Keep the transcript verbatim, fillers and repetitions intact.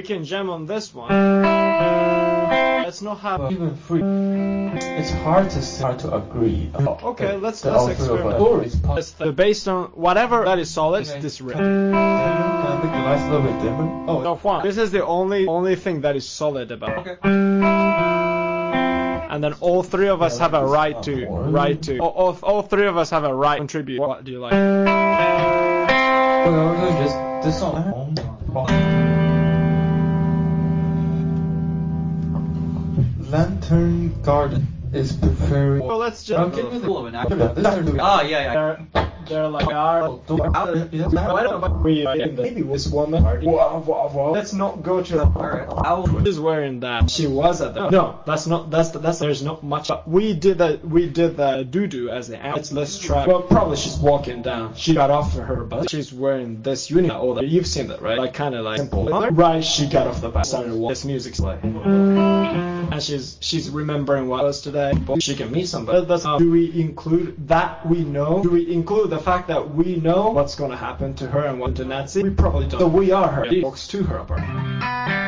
can jam on this one. Let's not have even free. It's hard to say, hard to agree. Okay, that, let's that let's all three of experiment. us- Or it's possible. It's the- based on whatever that is solid, Can I- this ring. Can I make the lights a little bit dimmer? Oh, So Juan, this is the only only thing that is solid about. okay. And then all three of us Yeah, have a this right is to not more. right to all, all, all three of us have a right to contribute. What do you like? Well, no, just this song. Lantern Garden is preferring. Well, let's just. Okay, with the woman. Ah, yeah, yeah. They're, they're like our. We are in the maybe this woman party. Wow, wow, wow. Let's not go to that. Alright. She's wearing that. She was at the. No, that's not. That's that's. There's not much. We did the we did the doo doo as the. Let's let's try. Well, probably she's walking down. She got off of her bus. She's wearing this uniform. Oh, you've seen that, right? Like kind of like simple. Right. She got off the bus. Started walking. This music's playing. And she's she's remembering what was today. She can meet somebody. That's how. Do we include that we know? Do we include the fact that we know what's going to happen to her and what to Nazi? We probably don't. So we are her. Talks to her about.